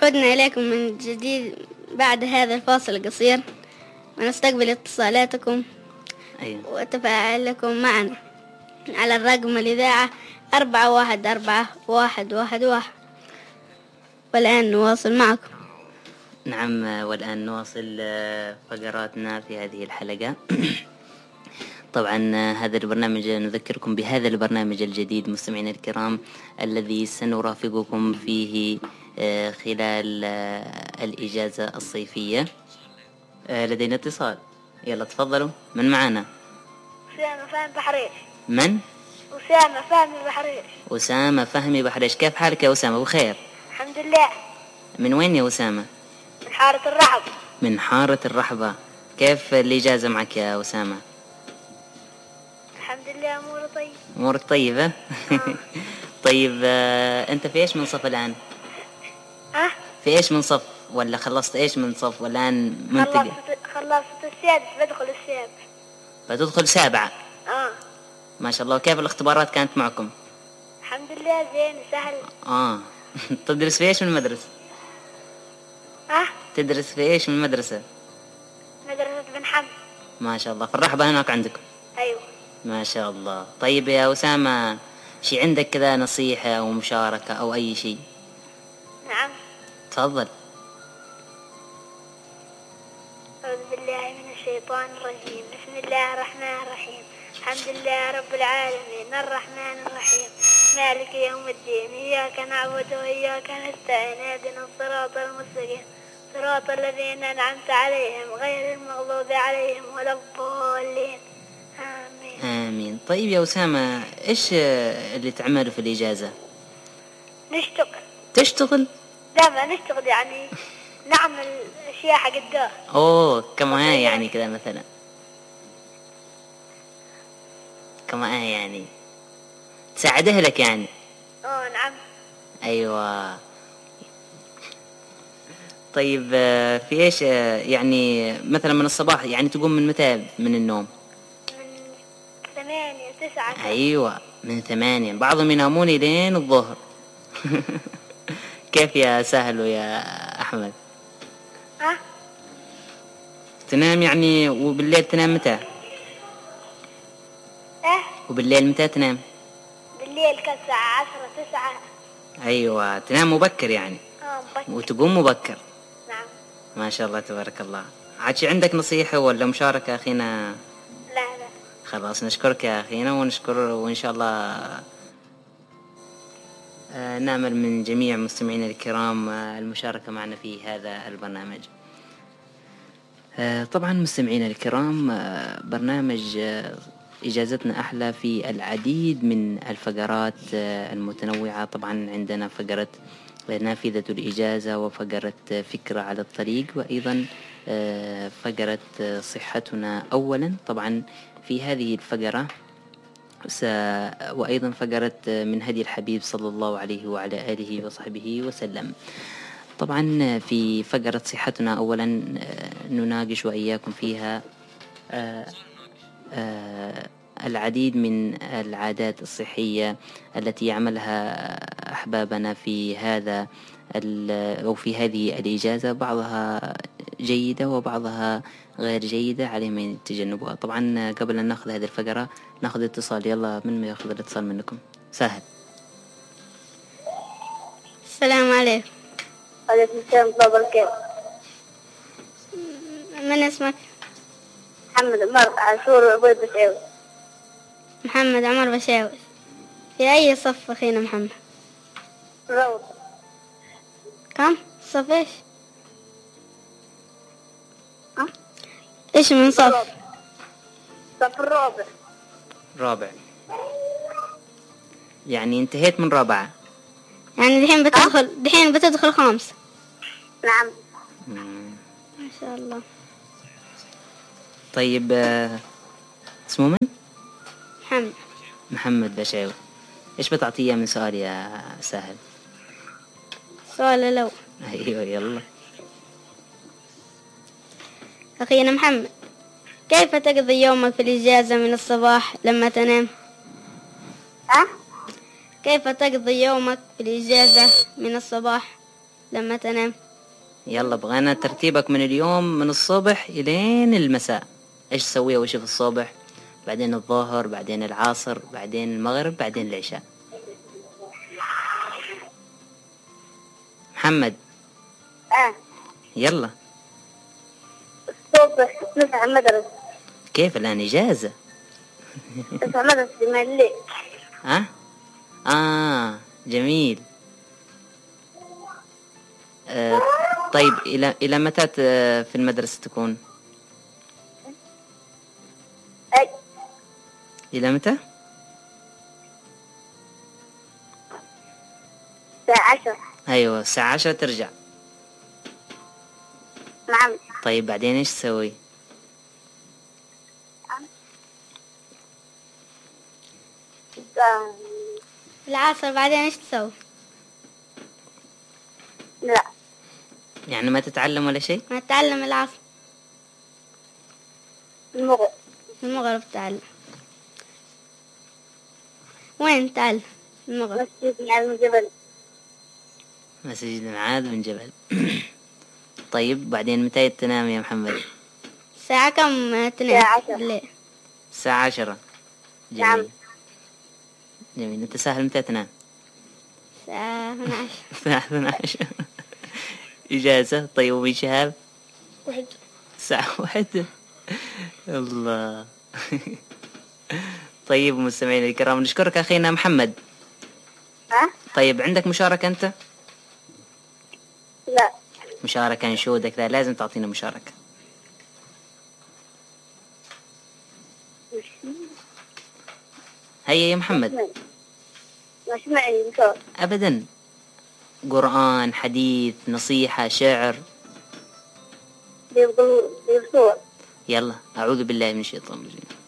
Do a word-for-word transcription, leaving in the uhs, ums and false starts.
عدنا إليكم من جديد بعد هذا الفاصل القصير، ونستقبل اتصالاتكم أيوة. وتفاعلكم معنا على الرقم الإذاعة أربعة واحد أربعة واحد واحد واحد. والآن نواصل معكم. نعم، والآن نواصل فقراتنا في هذه الحلقة. طبعا هذا البرنامج، نذكركم بهذا البرنامج الجديد مستمعينا الكرام الذي سنرافقكم فيه خلال الإجازة الصيفية. لدينا اتصال، يلا تفضلوا. من معنا؟ أسامة فهمي بحريش. من؟ أسامة فهمي بحريش. أسامة فهمي بحريش. كيف حالك يا أسامة؟ بخير الحمد لله. من وين يا أسامة؟ من حارة الرحبة. من حارة الرحبة. كيف الإجازة معك يا أسامة؟ الحمد لله أمور طيب. أمورك طيبة؟ طيب آه، أنت في إيش من صف الآن؟ ها؟ في إيش من صف؟ ولا خلصت إيش من صف ولا الآن منتقل؟ خلصت خلصت السادس بدخل السابع. بتدخل سابعة؟ آه ما شاء الله. كيف الاختبارات كانت معكم؟ الحمد لله زين سهل. آه تدرس في إيش من المدرسة؟ ها؟ تدرس في إيش من المدرسة؟ مدرسة بن حمد. ما شاء الله. في الرحبة هناك عندكم؟ أيوة. ما شاء الله. طيب يا أسامة، شي عندك كذا نصيحة أو مشاركة أو أي شيء؟ نعم. تفضل. أعوذ بالله من الشيطان الرجيم. بسم الله الرحمن الرحيم. الحمد لله رب العالمين الرحمن الرحيم مالك يوم الدين. إياك نعبد وإياك نستعين. اهدنا الصراط المستقيم صراط الذين أنعمت عليهم غير المغضوب عليهم ولا الضالين. آمين. آمين. طيب يا أسامة، إيش اللي تعمله في الإجازة؟ نشتغل. تشتغل؟ لا ما نشتغل، يعني نعمل أشياء حق الدار. أوه كما هي يعني كذا مثلا، كما هي يعني تساعد أهلك يعني. أوه نعم. أيوة. طيب في إيش يعني مثلا من الصباح، يعني تقوم من متى من النوم؟ من ثمانية تسعة. أيوة من ثمانية. بعضهم ينامون لين الظهر. كيف يا سهل ويا أحمد؟ ها؟ تنام يعني وبالليل تنام متى؟ إيه؟ وبالليل متى تنام؟ بالليل كالساعة عشرة تسعة. أيوة تنام مبكر يعني. آه مبكر. وتقوم مبكر. نعم. ما شاء الله تبارك الله. عاد عندك نصيحة ولا مشاركة أخينا؟ لا لا خلاص نشكرك يا أخينا، ونشكر وإن شاء الله نأمل من جميع مستمعينا الكرام المشاركة معنا في هذا البرنامج. طبعا مستمعينا الكرام، برنامج إجازتنا أحلى في العديد من الفقرات المتنوعة. طبعا عندنا فقرة نافذة الإجازة، وفقرة فكرة على الطريق، وأيضا فقرة صحتنا أولا. طبعا في هذه الفقرة س... وأيضا فقرة من هدي الحبيب صلى الله عليه وعلى آله وصحبه وسلم. طبعا في فقرة صحتنا أولا نناقش وإياكم فيها آآ آآ العديد من العادات الصحية التي يعملها أحبابنا في هذا أو في هذه الإجازة. بعضها جيدة وبعضها غير جيدة، عليهم أن يتجنبوها. طبعا قبل أن نأخذ هذه الفقرة نأخذ اتصال. يلا من ما يأخذ الاتصال منكم؟ سهل. السلام عليكم. عليكم السلام ورحمة الله وبركاته. من اسمك؟ محمد عمر عاشور عبيد بشاوي. محمد عمر بشاوي. في أي صف أخينا محمد؟ روض. كم؟ صف إيش؟ ها؟ إيش من صف؟ صف الرابع. رابع يعني انتهيت من رابعة، يعني دحين بتدخل دحين بتدخل خامس. نعم. ما شاء الله. طيب اسمه من؟ محمد. محمد بشاوي. ايش بتعطيه من سؤال يا سهل؟ سؤال لو. ايوه يلا. أخينا محمد، كيف تقضي يومك في الإجازة من الصباح لما تنام؟ ها؟ كيف تقضي يومك في الإجازة من الصباح لما تنام. يلا بغانا ترتيبك من اليوم من الصبح إلين المساء. إيش تسوي أول شي في الصبح، بعدين الظهر، بعدين العصر، بعدين المغرب، بعدين العشاء. محمد آه يلا. الصبح نصحى المدرسة. كيف الآن إجازة؟ نصحى المدرسة من الليل. ها آه؟, آه جميل. آه طيب إلى إلى متى ت- في المدرسة تكون؟ أي إلى متى؟ الساعة عشر. أيوة الساعة عشرة ترجع. نعم. طيب بعدين إيش تسوي؟ آه. العصر بعدين ايش تسوي؟ لا يعني ما تتعلم ولا شيء؟ ما تتعلم العصر. المغرب. المغرب تعلم. وين تعلم المغرب؟ مسجد معاذ بن جبل. مسجد معاذ بن جبل. طيب بعدين متى تنام يا محمد؟ الساعة كم تنام الساعة عشرة. بالليل؟ الساعة عشرة. جميل. نعم. جميل. أنت سهل متى تنام؟ الساعة اثني عشر. الساعة اثني عشر. إجازة. طيب ومن شهاب؟ واحد. الساعة واحدة. الله. طيب مستمعينا الكرام نشكرك أخينا محمد. ها؟ طيب عندك مشاركة أنت؟ لا مشاركة نشودك ذا لازم تعطينا مشاركة. هيا يا محمد. مش معي مشوار. أبدا. قرآن، حديث، نصيحة، شعر. بيبقوا بيبصور. يلا أعوذ بالله من الشيطان الرجيم.